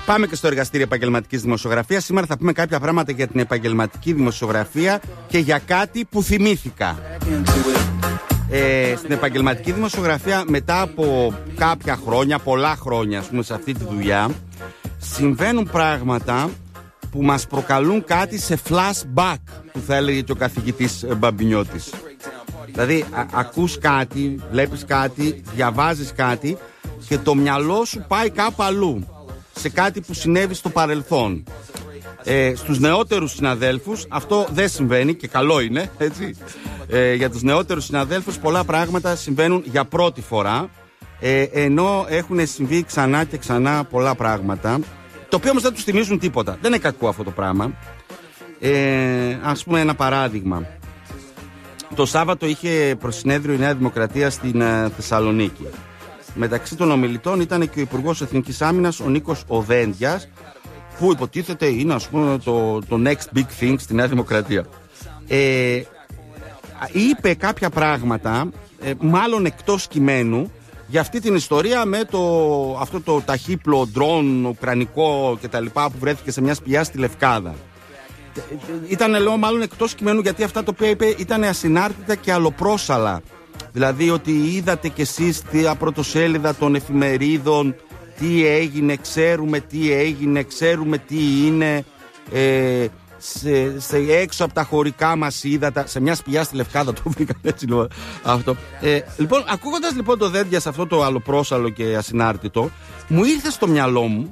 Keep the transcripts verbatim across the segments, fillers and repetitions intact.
Πάμε και στο εργαστήριο επαγγελματικής δημοσιογραφίας. Σήμερα θα πούμε κάποια πράγματα για την επαγγελματική δημοσιογραφία και για κάτι που θυμήθηκα. Ε, στην επαγγελματική δημοσιογραφία, μετά από κάποια χρόνια, πολλά χρόνια, ας πούμε, σε αυτή τη δουλειά, συμβαίνουν πράγματα που μας προκαλούν κάτι σε flashback, που θα έλεγε και ο καθηγητής Μπαμπινιώτης. Δηλαδή, α, ακούς κάτι, βλέπεις κάτι, διαβάζεις κάτι και το μυαλό σου πάει κάπου αλλού, σε κάτι που συνέβη στο παρελθόν. Ε, στους νεότερους συναδέλφους αυτό δεν συμβαίνει και καλό είναι, έτσι. Ε, για τους νεότερους συναδέλφους πολλά πράγματα συμβαίνουν για πρώτη φορά, ε, ενώ έχουν συμβεί ξανά και ξανά πολλά πράγματα, το οποίο όμως δεν τους θυμίζουν τίποτα. Δεν είναι κακό αυτό το πράγμα. Ε, ας πούμε ένα παράδειγμα. Το Σάββατο είχε προσυνέδριο η Νέα Δημοκρατία στην uh, Θεσσαλονίκη. Μεταξύ των ομιλητών ήταν και ο Υπουργός Εθνικής Άμυνας, ο Νίκος Οδέντιας, που υποτίθεται είναι, ας πούμε, το, το next big thing στη Νέα Δημοκρατία. Ε, είπε κάποια πράγματα, ε, μάλλον εκτός κειμένου, για αυτή την ιστορία με το, αυτό το ταχύπλο ντρόν ουκρανικό κτλ. Που βρέθηκε σε μια σπηλιά στη Λευκάδα. Ήταν, λέω, μάλλον εκτός κειμένου, γιατί αυτά τα οποία είπε ήταν ασυνάρτητα και αλλοπρόσαλα. Δηλαδή ότι είδατε κι εσείς τη πρωτοσέλιδα των εφημερίδων, τι έγινε, ξέρουμε τι έγινε, ξέρουμε τι είναι, ε, σε, σε, έξω από τα χωρικά μας ύδατα, σε μια σπηλιά στη Λευκάδα το βρήκαμε, έτσι λέω αυτό. Ε, λοιπόν, ακούγοντας λοιπόν το Δέντια σε αυτό το αλλοπρόσαλο και ασυνάρτητο, μου ήρθε στο μυαλό μου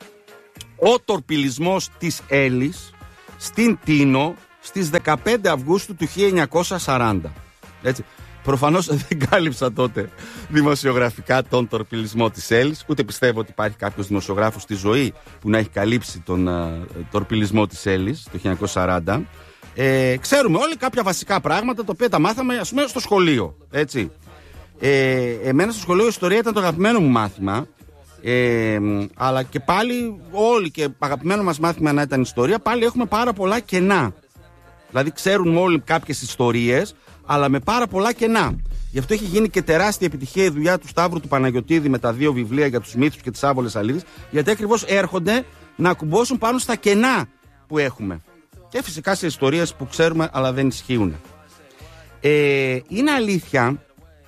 ο τορπιλισμός της Έλλης στην Τίνο στις δεκαπέντε Αυγούστου του χίλια εννιακόσια σαράντα. Έτσι. Προφανώς δεν κάλυψα τότε δημοσιογραφικά τον τορπιλισμό της Έλλης, ούτε πιστεύω ότι υπάρχει κάποιος δημοσιογράφος στη ζωή που να έχει καλύψει τον uh, τορπιλισμό της Έλλης το χίλια εννιακόσια σαράντα. Ε, ξέρουμε όλοι κάποια βασικά πράγματα, τα οποία τα μάθαμε, ας πούμε, στο σχολείο. Έτσι. Ε, εμένα στο σχολείο η ιστορία ήταν το αγαπημένο μου μάθημα. Ε, αλλά και πάλι όλοι, και αγαπημένο μας μάθημα να ήταν ιστορία, πάλι έχουμε πάρα πολλά κενά. Δηλαδή ξέρουν όλοι κάποιες ιστορίες, αλλά με πάρα πολλά κενά. Γι' αυτό έχει γίνει και τεράστια επιτυχία η δουλειά του Σταύρου του Παναγιωτίδη με τα δύο βιβλία για τους μύθους και τις άβολες αλήθειες, γιατί ακριβώς έρχονται να ακουμπώσουν πάνω στα κενά που έχουμε. Και φυσικά σε ιστορίες που ξέρουμε αλλά δεν ισχύουν. Ε, είναι αλήθεια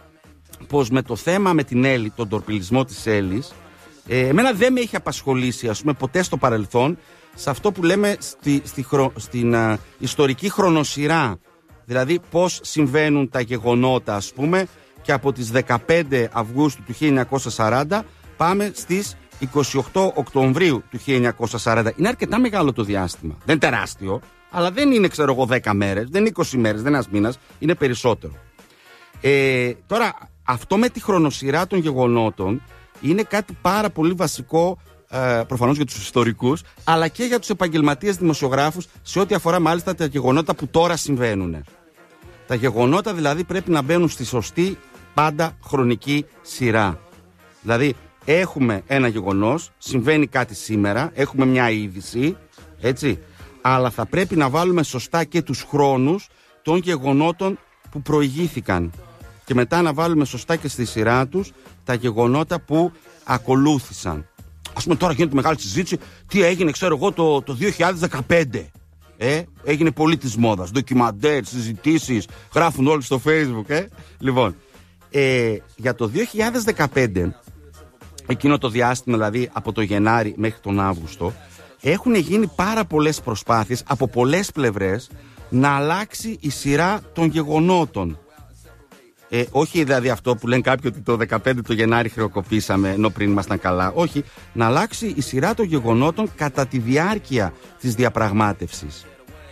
πως με το θέμα με την Έλλη, τον τορπιλισμό της Έλλης, ε, εμένα δεν με έχει απασχολήσει, ας πούμε, ποτέ στο παρελθόν, σε αυτό που λέμε στη, στη χρο, στην α, ιστορική χρονοσυρά. Δηλαδή πώς συμβαίνουν τα γεγονότα, ας πούμε, και από τις δεκαπέντε Αυγούστου του χίλια εννιακόσια σαράντα πάμε στις είκοσι οκτώ Οκτωβρίου του χίλια εννιακόσια σαράντα. Είναι αρκετά μεγάλο το διάστημα. Δεν τεράστιο, αλλά δεν είναι, ξέρω εγώ, δέκα μέρες, δεν είναι είκοσι μέρες, δεν είναι ένας μήνας, είναι περισσότερο. Ε, τώρα, αυτό με τη χρονοσυρά των γεγονότων είναι κάτι πάρα πολύ βασικό, ε, προφανώς για τους ιστορικούς, αλλά και για τους επαγγελματίες δημοσιογράφους, σε ό,τι αφορά μάλιστα τα γεγονότα που τώρα συμβαίνουν. Τα γεγονότα δηλαδή πρέπει να μπαίνουν στη σωστή πάντα χρονική σειρά. Δηλαδή έχουμε ένα γεγονός, συμβαίνει κάτι σήμερα, έχουμε μια είδηση, έτσι, αλλά θα πρέπει να βάλουμε σωστά και τους χρόνους των γεγονότων που προηγήθηκαν και μετά να βάλουμε σωστά και στη σειρά τους τα γεγονότα που ακολούθησαν. Ας πούμε, τώρα γίνεται μεγάλη συζήτηση τι έγινε, ξέρω εγώ, το, το δύο χιλιάδες δεκαπέντε. Ε, έγινε πολύ της μόδας. Ντοκιμαντέρ, συζητήσεις, γράφουν όλοι στο Facebook. Ε. Λοιπόν, ε, για το δύο χιλιάδες δεκαπέντε, εκείνο το διάστημα δηλαδή από το Γενάρη μέχρι τον Αύγουστο, έχουν γίνει πάρα πολλές προσπάθειες από πολλές πλευρές να αλλάξει η σειρά των γεγονότων. Ε, όχι δηλαδή αυτό που λένε κάποιοι ότι το δεκαπέντε το Γενάρη χρεοκοπήσαμε ενώ πριν ήμασταν καλά. Όχι, να αλλάξει η σειρά των γεγονότων κατά τη διάρκεια της διαπραγμάτευσης.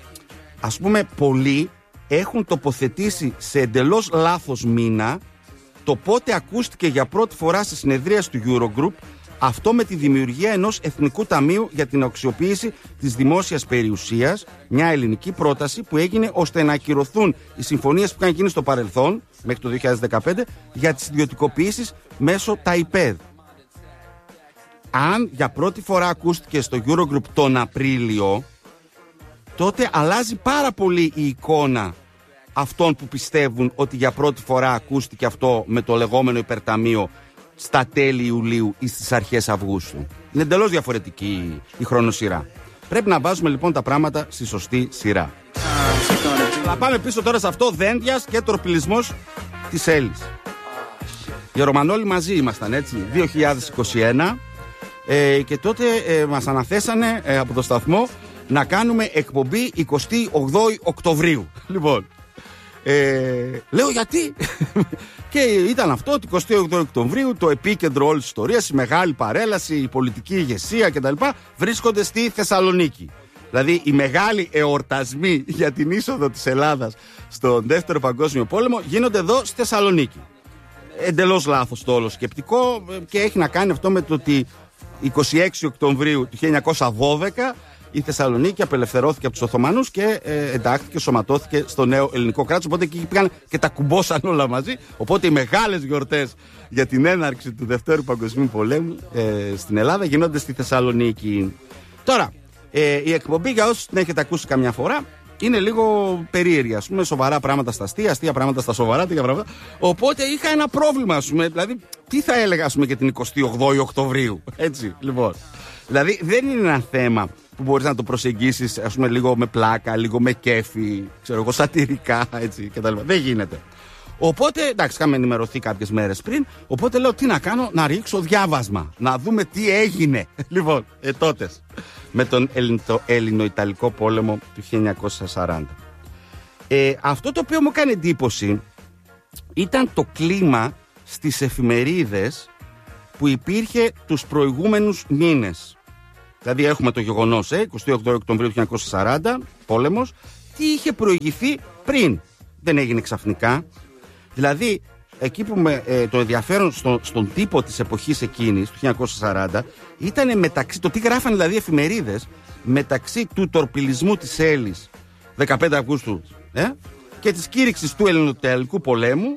Ας πούμε, πολλοί έχουν τοποθετήσει σε εντελώς λάθος μήνα το πότε ακούστηκε για πρώτη φορά στη συνεδρίαση του Eurogroup αυτό με τη δημιουργία ενός Εθνικού Ταμείου για την αξιοποίηση της δημόσιας περιουσίας, μια ελληνική πρόταση που έγινε ώστε να ακυρωθούν οι συμφωνίες που είχαν γίνει στο παρελθόν, μέχρι το δύο χιλιάδες δεκαπέντε, για τις ιδιωτικοποιήσεις μέσω ΤΑΙΠΕΔ. Αν για πρώτη φορά ακούστηκε στο Eurogroup τον Απρίλιο, τότε αλλάζει πάρα πολύ η εικόνα αυτών που πιστεύουν ότι για πρώτη φορά ακούστηκε αυτό με το λεγόμενο υπερταμείο στα τέλη Ιουλίου ή στις αρχές Αυγούστου. Είναι εντελώς διαφορετική η χρονοσυρά. Πρέπει να βάζουμε λοιπόν τα πράγματα στη σωστή σειρά. Θα πάμε πίσω τώρα σε αυτό, δένδιας και τορπιλισμός της Έλλης. Οι Ρωμανόλοι μαζί ήμασταν, έτσι, δύο χιλιάδες είκοσι ένα, ε, και τότε ε, μας αναθέσανε ε, από το σταθμό να κάνουμε εκπομπή εικοστή όγδοη Οκτωβρίου. Λοιπόν, ε, λέω γιατί. Και ήταν αυτό, την εικοστή όγδοη Οκτωβρίου, το επίκεντρο όλης της ιστορίας, η μεγάλη παρέλαση, η πολιτική ηγεσία κτλ. Βρίσκονται στη Θεσσαλονίκη. Δηλαδή οι μεγάλοι εορτασμοί για την είσοδο της Ελλάδας στον Δεύτερο Παγκόσμιο Πόλεμο γίνονται εδώ στη Θεσσαλονίκη. Εντελώς λάθος το όλο σκεπτικό, και έχει να κάνει αυτό με το ότι εικοστή έκτη Οκτωβρίου του χίλια εννιακόσια δώδεκα η Θεσσαλονίκη απελευθερώθηκε από τους Οθωμανούς και ε, εντάχθηκε, σωματώθηκε στο νέο ελληνικό κράτος. Οπότε εκεί πήγαν και τα κουμπώσαν όλα μαζί. Οπότε οι μεγάλες γιορτές για την έναρξη του Δευτέρου Παγκοσμίου Πολέμου ε, στην Ελλάδα γίνονται στη Θεσσαλονίκη. Τώρα, ε, η εκπομπή, για όσους την έχετε ακούσει καμιά φορά, είναι λίγο περίεργη. Ας πούμε, σοβαρά πράγματα στα αστεία, αστεία πράγματα στα σοβαρά, τέτοια πράγματα. Οπότε είχα ένα πρόβλημα, ας πούμε. Δηλαδή, τι θα έλεγα, ας πούμε, για την εικοστή όγδοη Οκτωβρίου. Έτσι, λοιπόν. Δηλαδή, δεν είναι ένα θέμα που μπορείς να το προσεγγίσεις, ας πούμε, λίγο με πλάκα, λίγο με κέφι, ξέρω εγώ, σατυρικά, έτσι κτλ. Δεν γίνεται. Οπότε, εντάξει, είχαμε ενημερωθεί κάποιες μέρες πριν. Οπότε λέω, τι να κάνω, να ρίξω διάβασμα. Να δούμε τι έγινε. Λοιπόν, ε, τότες, με τον Έλληνο-Ιταλικό πόλεμο του χίλια εννιακόσια σαράντα. Ε, αυτό το οποίο μου έκανε εντύπωση ήταν το κλίμα στις εφημερίδες που υπήρχε τους προηγούμενους μήνες. Δηλαδή έχουμε το γεγονός, ε, εικοστή όγδοη Οκτωβρίου του χίλια εννιακόσια σαράντα, πόλεμος. Τι είχε προηγηθεί πριν. Δεν έγινε ξαφνικά. Δηλαδή, εκεί που με, ε, το ενδιαφέρον στο, στον τύπο της εποχής εκείνης, του χίλια εννιακόσια σαράντα, ήταν μεταξύ, το τι γράφανε δηλαδή εφημερίδες, μεταξύ του τορπιλισμού της Έλλης δεκαπέντε Αυγούστου ε, και της κήρυξης του Ελληνοτεαλικού πολέμου,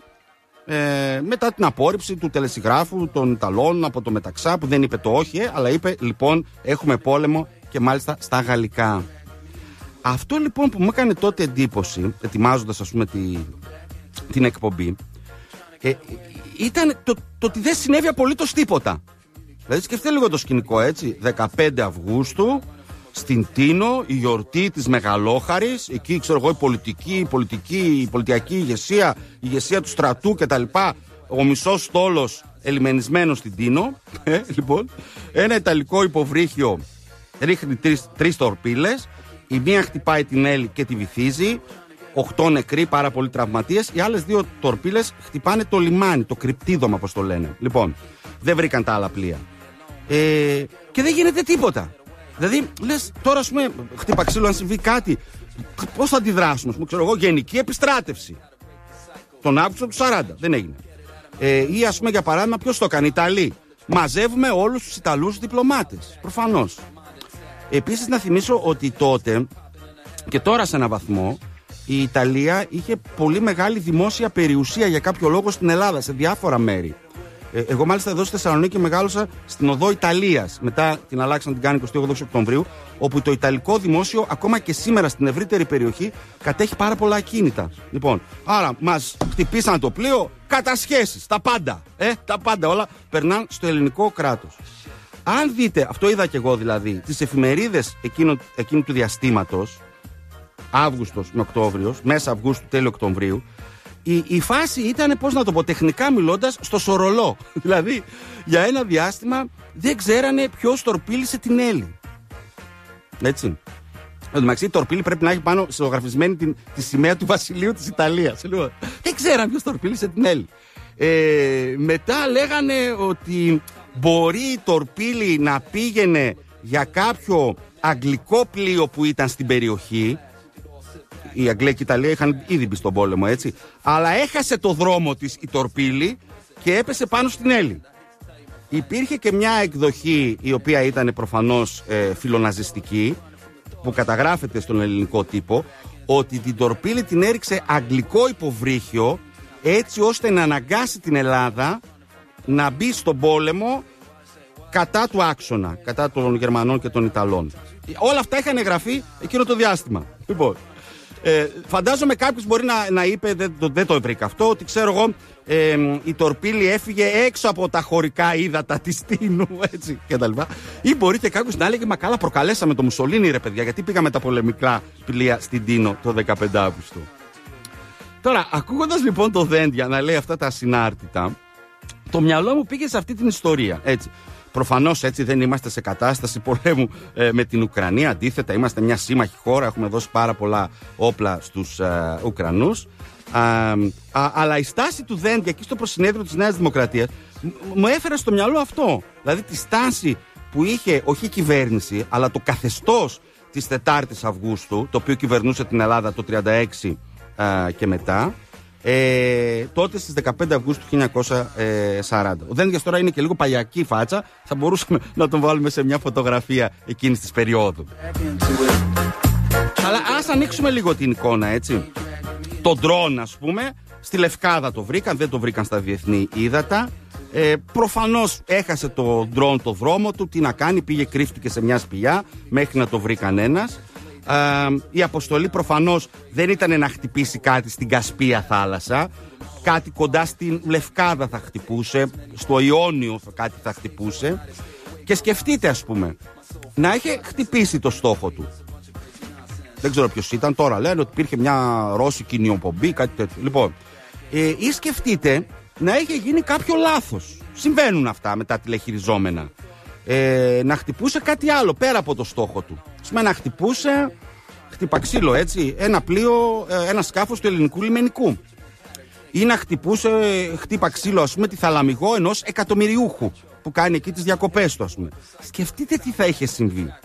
ε, μετά την απόρριψη του τελεσυγράφου των Ιταλών από το Μεταξά, που δεν είπε το όχι, ε, αλλά είπε λοιπόν έχουμε πόλεμο, και μάλιστα στα γαλλικά. Αυτό λοιπόν που μου έκανε τότε εντύπωση, ετοιμάζοντας ας πούμε τη, την εκπομπή, ε, ήταν το, το ότι δεν συνέβη απολύτως τίποτα. Δηλαδή σκεφτείτε λίγο το σκηνικό, έτσι. δεκαπέντε Αυγούστου στην Τίνο, η γιορτή της Μεγαλόχαρης. Εκεί ξέρω εγώ η πολιτική, η πολιτική, η πολιτιακή ηγεσία, η ηγεσία του στρατού κτλ. Ο μισός στόλος ελιμενισμένος στην Τίνο. Ε, λοιπόν, ένα ιταλικό υποβρύχιο ρίχνει τρεις, τρεις τορπίλες. Η μία χτυπάει την Έλλη και τη βυθίζει. Οκτώ νεκροί, πάρα πολλοί τραυματίες. Οι άλλες δύο τορπίλες χτυπάνε το λιμάνι, το κρυπτίδωμα, όπως το λένε. Λοιπόν, δεν βρήκαν τα άλλα πλοία. Ε, και δεν γίνεται τίποτα. Δηλαδή, λες, τώρα ας πούμε, χτύπα ξύλο, αν συμβεί κάτι, πώς θα αντιδράσουμε, ας πούμε, ξέρω εγώ, γενική επιστράτευση. Τον Αύγουστο του σαράντα, δεν έγινε. Ε, ή ας πούμε, για παράδειγμα, ποιος το κάνει, Ιταλοί. Μαζεύουμε όλους τους Ιταλούς διπλωμάτες. Προφανώς. Επίσης, να θυμίσω ότι τότε και τώρα σε έναν βαθμό η Ιταλία είχε πολύ μεγάλη δημόσια περιουσία για κάποιο λόγο στην Ελλάδα, σε διάφορα μέρη. Ε, εγώ μάλιστα εδώ στη Θεσσαλονίκη μεγάλωσα στην οδό Ιταλίας. Μετά την αλλάξαν, την κάνει εικοστή όγδοη Οκτωβρίου, όπου το Ιταλικό δημόσιο ακόμα και σήμερα στην ευρύτερη περιοχή κατέχει πάρα πολλά ακίνητα. Λοιπόν, άρα μας χτυπήσαν το πλοίο, κατασχέσεις, τα πάντα. Ε, τα πάντα όλα περνάνε στο ελληνικό κράτος. Αν δείτε, αυτό είδα και εγώ δηλαδή, τις εφημερίδες εκείνου, εκείνου του διαστήματος, Αύγουστος με Οκτώβριος, μέσα Αυγούστου, τέλειο Οκτωβρίου, η, η φάση ήταν, πώς να το πω, τεχνικά μιλώντας, στο σορολό. Δηλαδή, για ένα διάστημα δεν ξέρανε ποιος τορπίλησε την Έλλη. Έτσι. Εν τω μεταξύ, η τορπίλη πρέπει να έχει πάνω συλλογραφισμένη την, τη σημαία του βασιλείου της Ιταλίας. Δεν ξέραν ποιος τορπίλησε την Έλλη. Ε, μετά λέγανε ότι μπορεί η τορπίλη να πήγαινε για κάποιο αγγλικό πλοίο που ήταν στην περιοχή. Η Αγγλία και η Ιταλία είχαν ήδη μπει στον πόλεμο, έτσι. Αλλά έχασε το δρόμο της η τορπίλη και έπεσε πάνω στην Έλλη. Υπήρχε και μια εκδοχή η οποία ήταν προφανώς ε, φιλοναζιστική, που καταγράφεται στον ελληνικό τύπο, ότι την τορπίλη την έριξε αγγλικό υποβρύχιο, έτσι ώστε να αναγκάσει την Ελλάδα να μπει στον πόλεμο κατά του άξονα, κατά των Γερμανών και των Ιταλών. Όλα αυτά είχαν εγγραφεί εκείνο το διάστημα. Λοιπόν, Ε, φαντάζομαι κάποιος μπορεί να, να είπε, δεν, δεν το βρήκα αυτό, ότι ξέρω εγώ, ε, η τορπίλη έφυγε έξω από τα χωρικά ύδατα της Τίνου, έτσι κτλ. Ή μπορεί και κάποιος να έλεγε, μα καλά, προκαλέσαμε το Μουσολίνι, ρε παιδιά, γιατί πήγαμε τα πολεμικά πλοία στην Τίνο το δεκαπέντε Αυγούστου. Τώρα, ακούγοντας λοιπόν το Δένδια να λέει αυτά τα ασυνάρτητα, το μυαλό μου πήγε σε αυτή την ιστορία, έτσι. Προφανώς έτσι δεν είμαστε σε κατάσταση πολέμου ε, με την Ουκρανία. Αντίθετα, είμαστε μια σύμμαχη χώρα. Έχουμε δώσει πάρα πολλά όπλα στους ε, Ουκρανούς. Α, α, αλλά η στάση του Δένδια εκεί στο προσυνέδριο της Νέας Δημοκρατίας μου έφερε στο μυαλό αυτό. Δηλαδή τη στάση που είχε όχι η κυβέρνηση, αλλά το καθεστώς της τετάρτης Αυγούστου, το οποίο κυβερνούσε την Ελλάδα το τριάντα έξι α, και μετά. Ε, τότε στις δεκαπέντε Αυγούστου του χίλια εννιακόσια σαράντα. Ο Δένδιας τώρα είναι και λίγο παλιακή φάτσα. Θα μπορούσαμε να τον βάλουμε σε μια φωτογραφία εκείνης της περίοδου. Αλλά ας ανοίξουμε λίγο την εικόνα, έτσι. Το ντρόν, ας πούμε, στη Λευκάδα το βρήκαν, δεν το βρήκαν στα διεθνή ύδατα. Ε, προφανώς έχασε το ντρόν το δρόμο του. Τι να κάνει, πήγε, κρύφτηκε σε μια σπηλιά μέχρι να το βρει κανένας. Uh, η αποστολή προφανώς δεν ήταν να χτυπήσει κάτι στην Κασπία θάλασσα. Κάτι κοντά στην Λευκάδα θα χτυπούσε, στο Ιόνιο κάτι θα χτυπούσε. Και σκεφτείτε, ας πούμε, να είχε χτυπήσει το στόχο του. Δεν ξέρω ποιος ήταν, τώρα λένε ότι υπήρχε μια ρώσικη νιοπομπή, κάτι τέτοιο. Λοιπόν, ε, ή σκεφτείτε να είχε γίνει κάποιο λάθος. Συμβαίνουν αυτά με τα τηλεχειριζόμενα. Ε, να χτυπούσε κάτι άλλο πέρα από το στόχο του. Σημαίνει να χτυπούσε, χτύπα ξύλο, έτσι, ένα πλοίο, ένα σκάφος του ελληνικού λιμενικού. Ή να χτυπούσε, χτύπα ξύλο, ας πούμε, τη θαλαμιγό ενός εκατομμυριούχου που κάνει εκεί τις διακοπές του, ας πούμε. Σκεφτείτε τι θα είχε συμβεί.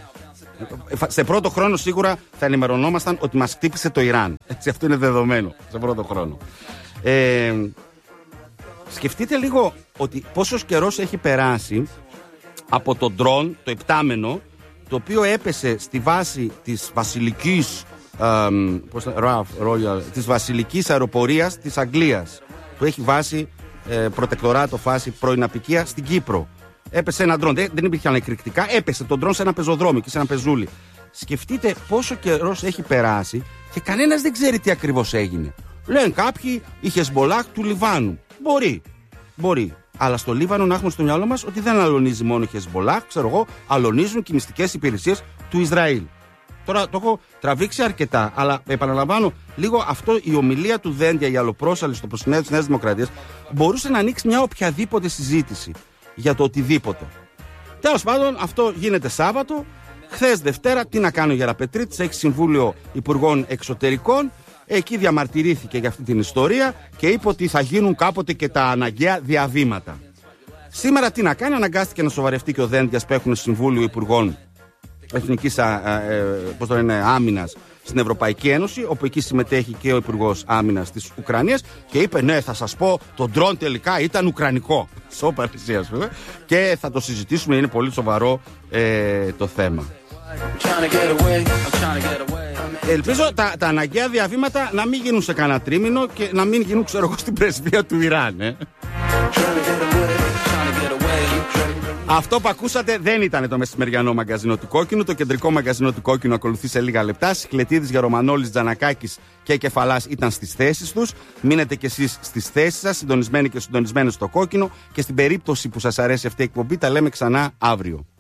Σε πρώτο χρόνο σίγουρα θα ενημερωνόμασταν ότι μας χτύπησε το Ιράν. Έτσι, αυτό είναι δεδομένο. Σε πρώτο χρόνο. Ε, σκεφτείτε λίγο ότι πόσος καιρός έχει περάσει από το ντρόν, το επτάμενο, το οποίο έπεσε στη βάση της βασιλικής, ε, πώς, Royal, της βασιλικής αεροπορίας της Αγγλίας, που έχει βάση ε, προτεκτοράτο, φάση πρώην απικία στην Κύπρο. Έπεσε ένα ντρόν, δεν, δεν υπήρχαν εκρηκτικά, έπεσε το ντρόν σε ένα πεζοδρόμιο και σε ένα πεζούλι. Σκεφτείτε πόσο καιρός έχει περάσει και κανένας δεν ξέρει τι ακριβώς έγινε. Λένε κάποιοι η Χεσμπολάχ του Λιβάνου. Μπορεί, μπορεί. Αλλά στο Λίβανο να έχουμε στο μυαλό μας ότι δεν αλωνίζει μόνο η Χεσμπολάχ, ξέρω εγώ, αλωνίζουν και οι μυστικές υπηρεσίες του Ισραήλ. Τώρα το έχω τραβήξει αρκετά, αλλά επαναλαμβάνω λίγο αυτό, η ομιλία του Δένδια, η αλλοπρόσαλη στο προσυνέδριο της Νέας Δημοκρατίας, μπορούσε να ανοίξει μια οποιαδήποτε συζήτηση για το οτιδήποτε. Τέλος πάντων, αυτό γίνεται Σάββατο. Χθες Δευτέρα, τι να κάνει ο Γεραπετρίτης, έχει Συμβούλιο Υπουργών Εξωτερικών. Εκεί διαμαρτυρήθηκε για αυτή την ιστορία και είπε ότι θα γίνουν κάποτε και τα αναγκαία διαβήματα. Σήμερα τι να κάνει, αναγκάστηκε να σοβαρευτεί και ο Δένδιας που έχουν Συμβούλιο Υπουργών Εθνικής ε, Άμυνας στην Ευρωπαϊκή Ένωση, όπου εκεί συμμετέχει και ο Υπουργός Άμυνας της Ουκρανίας και είπε, ναι, θα σας πω, το ντρόν τελικά ήταν ουκρανικό. Σοπαρησίας βέβαια. Και θα το συζητήσουμε, είναι πολύ σοβαρό ε, το θέμα. Ελπίζω τα, τα αναγκαία διαβήματα να μην γίνουν σε κανένα τρίμηνο και να μην γίνουν, ξέρω εγώ, στην πρεσβεία του Ιράν. Ε. Αυτό που ακούσατε δεν ήταν το μεσημεριανό μαγκαζίνο του Κόκκινου. Το κεντρικό μαγκαζίνο του Κόκκινου ακολουθεί σε λίγα λεπτά. Σικλετίδης, Γερομανόλης, Τζανακάκης και Κεφαλάς ήταν στις θέσεις τους. Μείνετε κι εσείς στις θέσεις σας, συντονισμένοι και συντονισμένοι στο Κόκκινο. Και στην περίπτωση που σας αρέσει αυτή η εκπομπή, τα λέμε ξανά αύριο.